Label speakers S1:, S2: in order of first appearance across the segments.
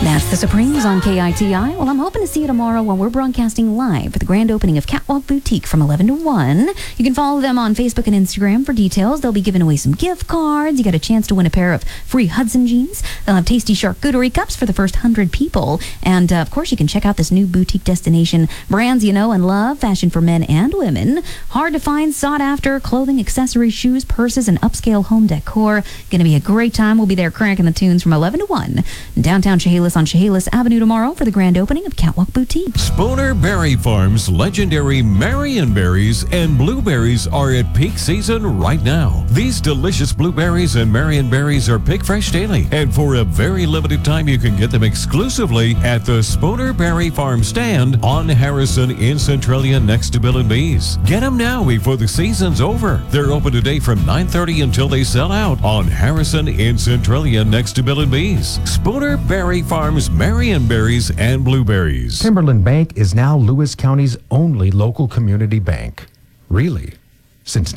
S1: That's the Supremes on KITI. Well, I'm hoping to see you tomorrow when we're broadcasting live for the grand opening of Catwalk Boutique from 11 to 1. You can follow them on Facebook and Instagram for details. They'll be giving away some gift cards. You got a chance to win a pair of free Hudson jeans. They'll have tasty charcuterie cups for the first 100 people. And, of course, you can check out this new boutique destination. Brands you know and love, fashion for men and women. Hard to find, sought after, clothing, accessories, shoes, purses, and upscale home decor. Going to be a great time. We'll be there cranking the tunes from 11 to 1. Downtown Chehalis on Chehalis Avenue tomorrow for the grand opening of Catwalk Boutique.
S2: Spooner Berry Farm's legendary Marion berries and blueberries are at peak season right now. These delicious blueberries and Marion berries are pick fresh daily, and for a very limited time you can get them exclusively at the Spooner Berry Farm stand on Harrison in Centralia next to Bill and Bees. Get them now before the season's over. They're open today from 9:30 until they sell out on Harrison in Centralia next to Bill and Bees. Spooner Berry Farm's Marion berries and blueberries.
S3: Timberland Bank is now Lewis County's only local community bank. Really? Since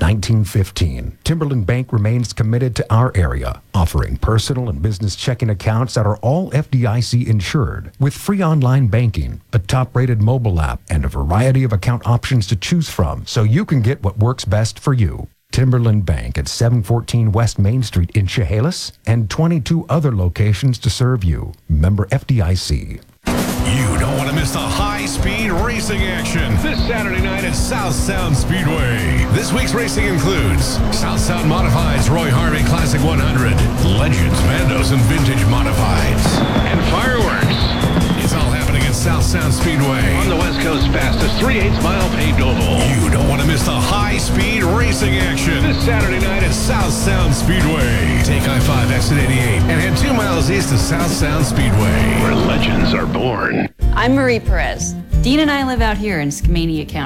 S3: 1915, Timberland Bank remains committed to our area, offering personal and business checking accounts that are all FDIC insured, with free online banking, a top-rated mobile app, and a variety of account options to choose from, so you can get what works best for you. Timberland Bank at 714 West Main Street in Chehalis, and 22 other locations to serve you. Member FDIC.
S4: You don't want to miss the high-speed racing action this Saturday night at South Sound Speedway. This week's racing includes South Sound Modifieds Roy Harvey Classic 100, Legends, Mandos, and Vintage Modifieds, and fireworks. It's all happening at South Sound Speedway on the West Coast's fastest 3/8-mile paved oval. You don't want to miss the high-speed racing action this Saturday night at South Sound Speedway. Take I-5 exit 88 and head 2 miles east to South Sound Speedway, where legends are born.
S5: I'm Marie Perez. Dean and I live out here in Skamania County.